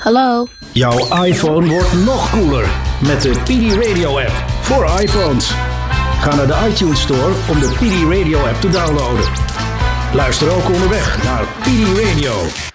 Hallo. Jouw iPhone wordt nog cooler met de PD Radio app voor iPhones. Ga naar de iTunes Store om de PD Radio app te downloaden. Luister ook onderweg naar PD Radio.